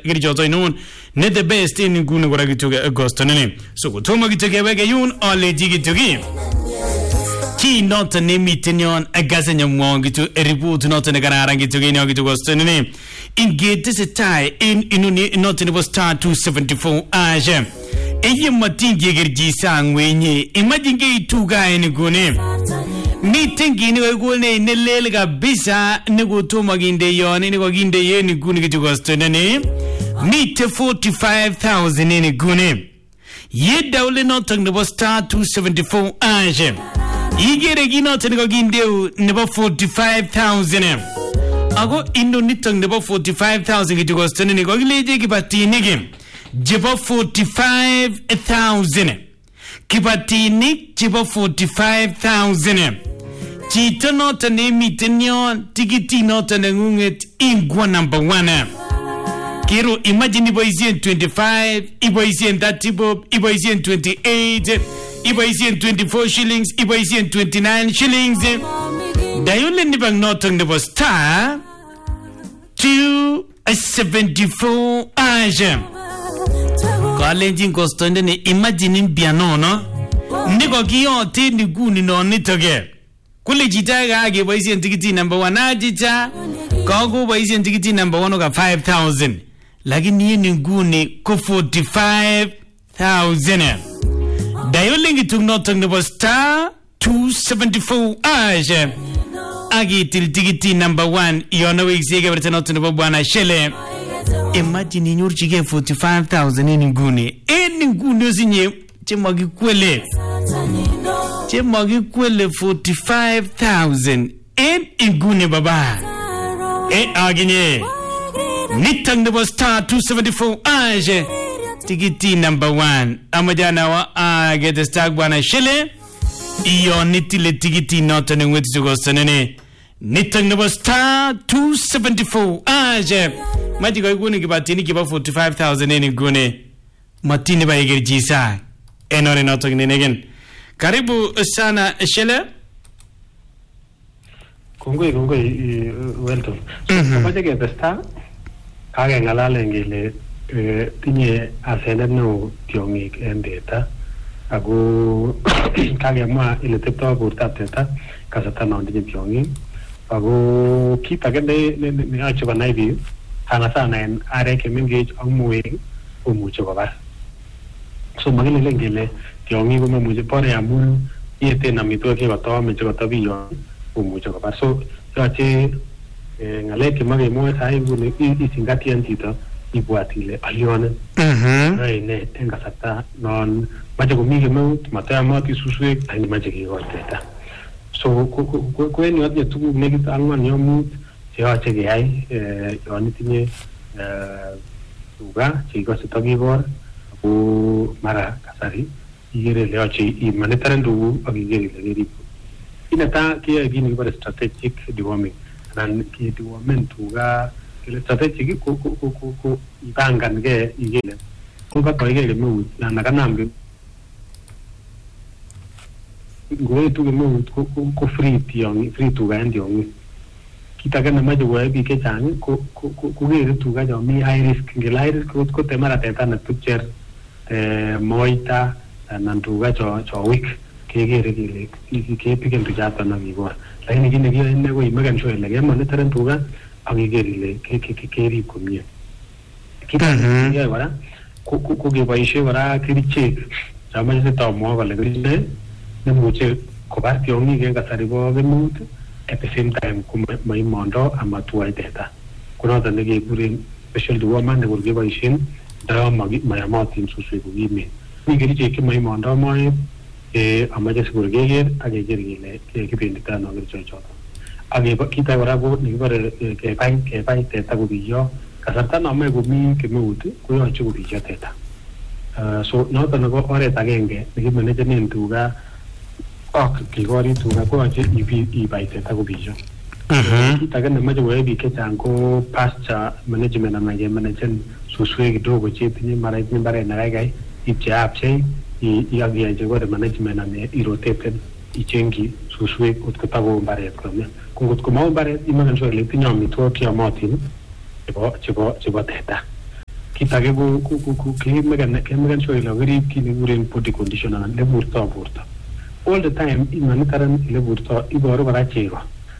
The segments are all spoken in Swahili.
kerichoto inon ne the best in nguni kora kityo gostonene so kotomo kityo keweke yun aleji kityo ki noton nemiten yon agase nyamwong kityo report noton nekararan kityo kenyo kityo gostonene ingetesetai in inuni noton nebo star 274 aje eye matingi gerjisa ngwenye imagine ke ituga eni gune meeting gini wegone nelele kabisa nekotoma kinde yon ni kokinde yeni gune kityo gostonene mite 45,000 eni gune yeda ule noton nebo star 274 aje igere ginoton kokindeu nebo 45,000 ako indoniton nebo 45,000 kityo gostonene kokileje kibatinik jebo 45,000 kibatinik jebo 45,000 chito noton nemiten yon tikiti noton nengunget ingwa number 1 kero imagine iboisien 25 iboisien 30 bob iboisien 28 iboisien 24 shillings iboisien 29 shillings dayole nibang noton nebo star 274 aje kalenjin kostondene imagine piano niko kiyote ni guni no nitoke kule chitaga age boisien tikiti number 1 ajicha kago boisien tikiti number 1 ka 5,000 lakini yeni nguni ko 45,000 dayole ngitung noton nebo star 274 aje agi til tikiti number 1 yona wexige berte noton nebo bwana shele imagine inyorchige 45,000 eni nguni osinye chemagikwele 45,000 en nguni baba aginye nitang nebo star 274 aje tikiti number 1 amajana wa get star bwana shele iyo nitile tikiti noton ngweti gostonene nitang nebo star 274 aje maji kwa iguni kibatini kiba 45,000 eni nguni matini ba igerjisa enore noton nenegen karibu sana shele kongoi welcome amache ketesta kage ngalale ngele tinye asenet neo tiongik en teta ako kage mwa ile tepto bortab teta kasata non tinye tiongik ako kit age ne ache banai biik sana en arek mengech ak muek komuche kobar so makilele ngele tiongik komemuche bore amun yeten amitwogik chekotomeche kotobiyon komuche kobar so yoche ngalek chemakemwoe sai nguni isingatian chito ibwat ile alione ne en kasarta non mache komi kemeut matayamoti suswek lakini mache kikoi teta so ko en yotinye tuguk nekit ang'wan yo mut cheyoche keyai yon itinye tuga cheikose takibor ako mara kasari igere ile yoche imonitoren tuguk ak igere ile kerib kit netai keyoe kit nekibore strategic deworming anan kedewormen tuga kele strategic ko ipangankee igere kokatoigei kemeut nakanam ngoetu kemeut ko free tuga en tiong'ik kit age nemache koyoe biik chechang kokere tuga cho mi high risk ngele high risk ko temara teta netupcher moita anan tuga cho weak kekere kele kepiken tuchaton akibor lakini kit nekiyoe ine ko imaken sure ile kemonitoren tuga ak iker ile kerib komie kit age kiyoe kora ko keboisie kora kerichek chamache sitamwa kole kerichek nemuche kobar tiong'ik en kasari bo kemeut at the same time maimondo amatuai teta konoton nekekuren special dewormer nekor keboisien ndayomayomotin suswek kokimen mi kerichek chemaimondo moet amache sikor keker ak keker kele kibendito ano kerichechoton ak kit age kora ko nekibore kebai teta kobiyo kasarta nomoe komi kemeut koyoche kobiyo teta so noton ko oret agenge nekimanagenen tuga ak kikori tuga koyoche ibai teta kobiyo kit age nemache koyoe biik chechang ko pasture management anan kemanagen suswek kidogo chetinye mara itinye mbaret nekaikai ipcheapchei iyai chekore management anan irotaten ichengi suswek kot kotako mbaret komie ko ngotko mau mbaret imaken sure ile itinye amitwogik cheyomotin chebo teta Kitage ko kemegan sure la very keen body condition and leburta. All the time imanitaran leburta iboro bara chego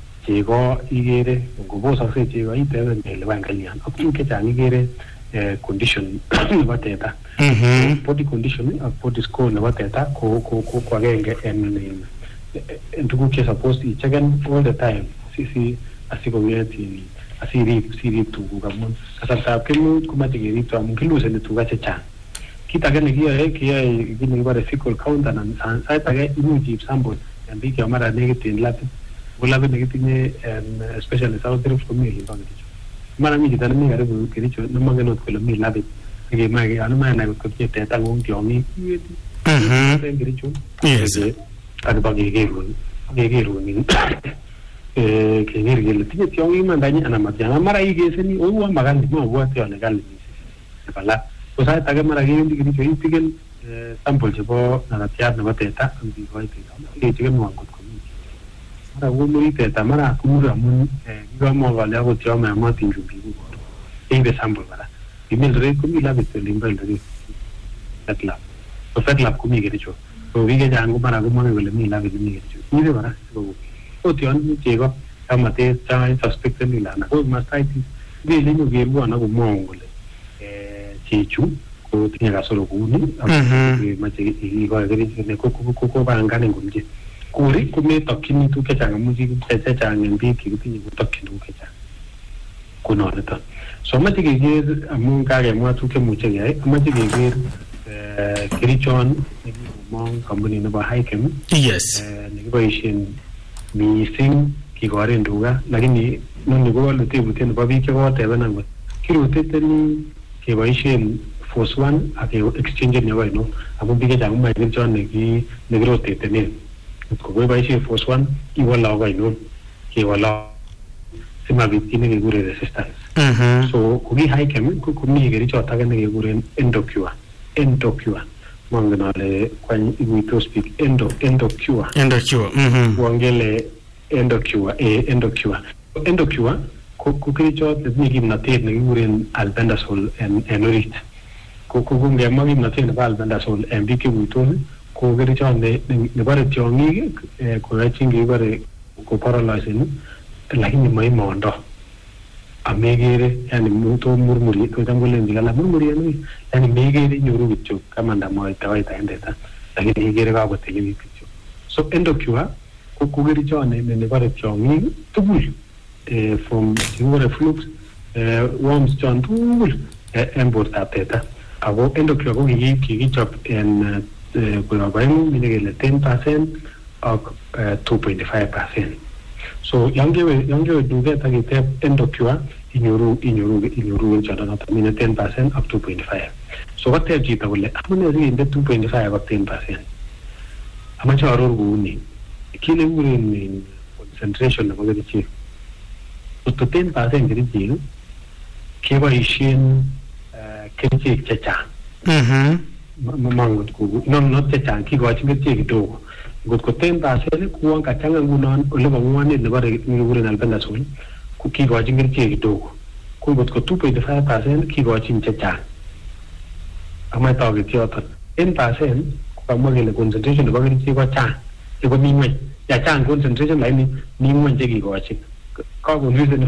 igere gobosa se chego itebe le bangalian akinke jang igere condition bateta body condition body score na bateta ko agenge en tugu ke supposed i checken all the time si asiko yeti asiri tugu gamon sasa kemu kuma tigeri to amkilu se tuga checha kita gane kia gini bare fecal count and sai tage imuji sample and big amara negative lab wala be negative especially south of family bangladesh mara mi kita mi gare bu kiricho namagano ko mi lab ge magi alma na ko ke ta ngong tiomi kiricho yes ad bagi geru ni ke ngirgel tinye tiomi mandani ana matya mara ige seni o wa magandi mo wa tio legal ni bala o sai taga mara ge ndi kiricho intigen sample jebo na tiar na bateta ambi ko ite ke tigen mo angot ko mara wo muri teta mara kumura mun ga mo vale ago tio ma matin jubi ko e sample mara email re ko mi la beto limbal re atla o fatla ko mi kiricho o vige jango mara ko mo vele mi la beto mi kiricho ni de mara o tio ni jego amate sai suspect ni la na ko mastitis de le no ge bo na ko mo ngole chichu ko tiene ga solo kuni mache igo agri ne ko bangane ngumje kuri kume tokkini tu ke changa muji tete changa mbi ki ti ni tokkini ke changa kuno neta so mache ge amun ka ge mo tu ke muche ge mache ge kirichon ni mo company na ba haikem yes ni ba ishin mi sing ki gore nduga lakini no ni go lo te buten ba bi ke go te bana go kiro tete ni ke ba ishin force one ake exchange ne ba no abu bi ke jang ma ke chon ne ki ne gro tete ne ko ba ishin force one I wala ba no ke wala sima bi ti ne ge gure resistance so ko bi haikem ko mi ge ri chota ke ne ge gure endocure mangana when we to speak endocure wangele endocure ko kiricho ni gimna te ne guren albendazole and enorit ko gunge magi na te ne albendazole and bike buto ko kiricho ne bare tiongi ko rachingi bare ko paralyzing lakini mai mondo amegere yani muto murmuri ko tambole ngala murmuri yani megere nyuru bicho kama ndamo itawaita endeta lakini igere ga bote yimi bicho so endocure ko kugeri chone ne bare chongi tubul from single reflux worms chon tubul emborta teta abo endocure ko gi chop en ko ba minegele 10% or 2.5%. So younger do get a endocure in your channel not 10% up to 2.5. So what they achieve will in the 2.5 or 10%. How much are all killing in concentration of the chief? But to 10% gritty, Keva Ishin Kenchi Chacha. Mango, no, not Chacha, Kigo, I think take do. Good Cotem Basel, Kuan Katangan, Oliver one in the very Urin Albendazole, Kuki watching a cake dog. Could go 2.5%, keep watching Chacha. I might target Yotan. 10%, Kamagi the concentration of Baggy Chivacha. It would mean when Yachan concentration like me, when Jiggy watching. Cargo reason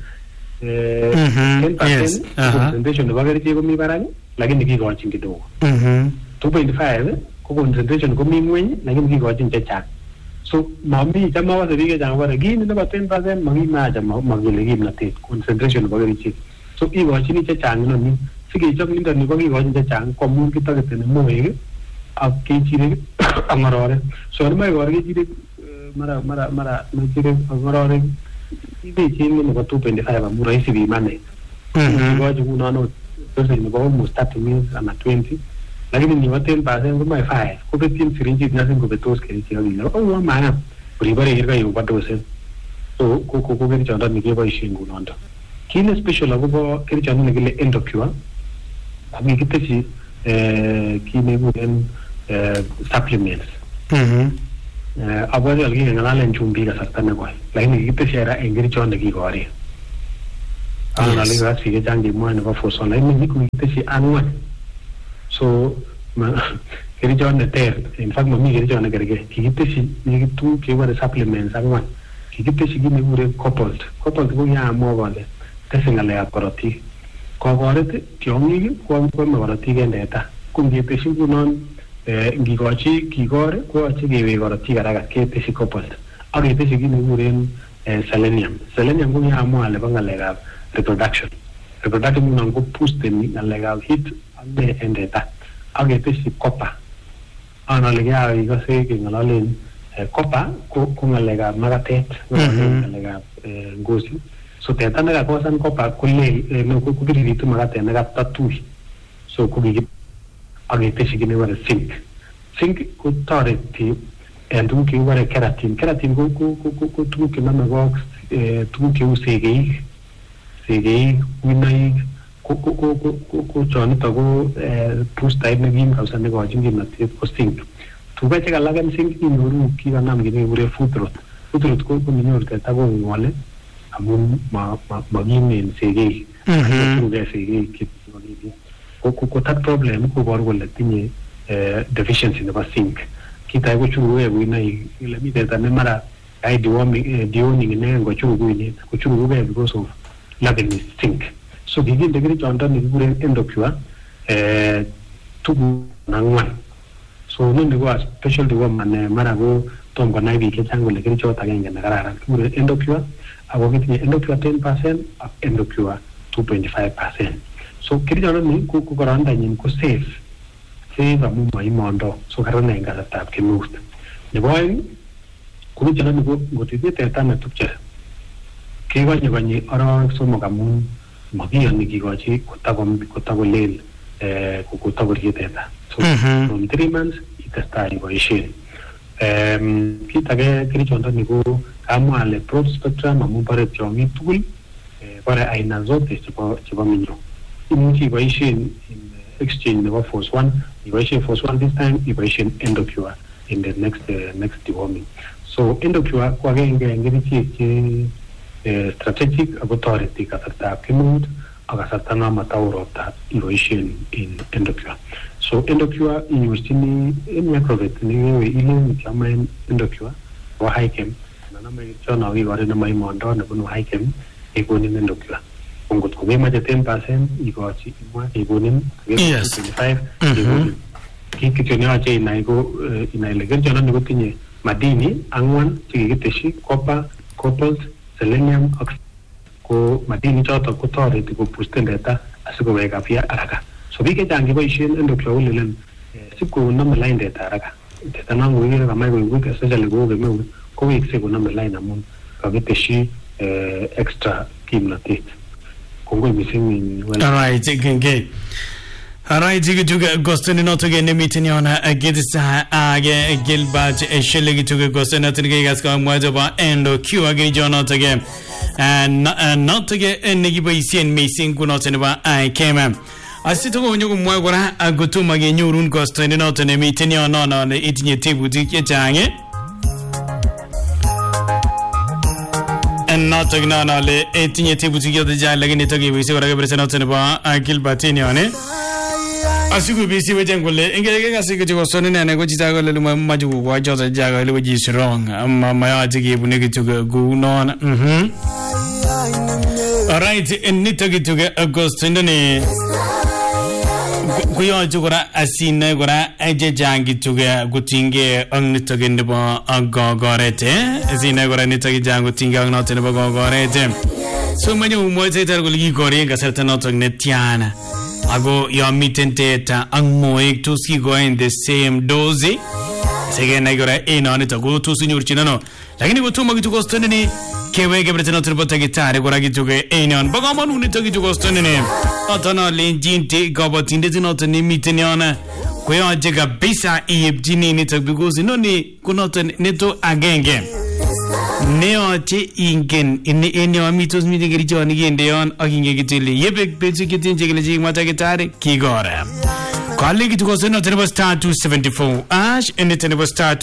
10% concentration of Baggy Chivachi, like in the gig watching the dog. 2.5. Concentration go mean when like in watching Chacha. So Mammy Jama was a big example again in about 10%, Mamma Magil nothing, concentration of very cheap. So he watching Chacha, no, Sigi jumping the Nibagi watching Chacha, communicate in the movie of Kichi Amarore. So my worry Mara Amarore, he came in about 2.5 and Muraisi money. Watching no person almost 30 minutes and at 20. Lakini ni 10% by 5 ko 15 syringes nothing go betos ke chiyo oh mana pribare irga yo badose so ko ke chanda ni ke ba ishingu nonda kile special ago ke chanda ni ke endocure abi kite chi kile guren supplements abari algi ngala len chumbi ka sarta na ko lakini kite shera engri chanda ki gore ana le ga sige jangi mo ne ba force online ni ku kiteshi anwa so kiri jona ter in fact mami kiri jona gerge kiteshi ni tu ke wa supplements anwa kiteshi gi ne ure coupled ko ya mo wale tesingale ya koroti ko gorete tiongi ko ma koroti gendeta kungiteshi kunon ngigochi kigore ko achige koroti karaga kiteshi coupled agiteshi gi ne ure selenium ko ya mo ale bangalega reproduction mun ko boost ni ngalega hit ande endeta agiteshi copper ana lega iga se ke ngalalen copper ko ngalega magatet ngalega ngozi so teta naga kosan copper kulle no ko kudiri tu magate naga tatui so ko gi agiteshi gine wala zinc ko tareti endu ki wala keratin ko tu ke mama box tu ke usege winai ko chani tago push type na gim kausa ne gajin gim natte ko zinc tu ba chega lagan zinc ni noru ki ga nam gine ure futrot ko minor ka tago wale amun ma gim ne sege tu ga sege ki ko tat problem ko bor wala tinye deficiency na zinc kita go churu we winai ile mi ta ne mara ai dioni ne go churu ni ko churu we because of lagan zinc so gigi degree jonta ni gure endokua tugu nangwan so no nego special diwa man marago tomba na bi ke chango le kiri chota genga na garara gure endokua abo giti endokua 10% endokua 2.5% so kiri jona ni ku garanda ni ku save amu mai mondo so garana inga ta ke must ne boy ku jona ni go tite ta na tupcha ke wa ni ara so mo gamun magi ani ki gachi kutago lel kutago rieteta so from 3 months ita sta evaluation kita ge krichonda ni go amale broad spectrum amu pare chongi tool pare aina zote chipa minyo imuchi evaluation in exchange the force 1 evaluation force 1 this time evaluation endocure in the next deworming so endocure kwa ngiri chi strategic authority kasarta kimud akasarta na matawrota evaluation in endocure so endocure university ni microvet ni we ile chama endocure wa haikem na mai chona wi wale na mai mondo na bunu haikem egoni endocure ungot ko ma je 10% igochi mwa egoni 25 egoni kikitenya je inaigo inailegen jona ni gotinye madini angwan chigiteshi copper cobalt selenium ko madini choto ko toreti ko pusten data asiko weka pia araka so bige jangi boishen endokyo ulelen siko na line data araka data nangu ile kama iko wika sasa le go geme ko wikse ko na line amun ka giteshi extra kimnati kongo missing all right genge Alright, juga Gostoni noto ge nemiti ona agedisa age gilbach eshele juga Gostoni noto ge gaska mwajo ba endo Q age jono to ge noto ge enegi ba isien mesin kuno tene ba I came asito go nyogo mwagora agutuma ge nyurun Gostoni noto nemiti ona na itinye tebuti ke change noto gna na le itinye tebuti ke ja lagini to ge bisi wara ge presena tene ba gilbati one asiku bisi wejengole ingeke kasike jogosone nene ko jitago le majugo kwa joza jaga le waji strong amma maya jige bunege tuga go non alright nitogi tuga agostino ne kuyo jugora asina gora eje jangi tuga gutinge ang nitogi ndebo agogorete asina gora nitogi jangu tinga ang note ndebo agogorete so manyu moite targo ligi gori gasarta noto netiana ago yo mitente ta ang moik to ski go in the same dose sege na gora ino ne to go to signor chinano lakini go to magi to gostone ni kewe ge preteno tripota gitare gora gitu ge ino baga manu ni to gitu gostone ni atana lenjinte gabotinde tinoto ni miteniona kweyo jega bisa iebjini ni to because no ni kunoto ne to agenge neo che ingen ini enyo mitos mitigeri joni gende yon aginge gitili yebek bezu gitinje gele jig mata gitare kigora kalli gitu ko seno tenebo star 274 ash ene tenebo star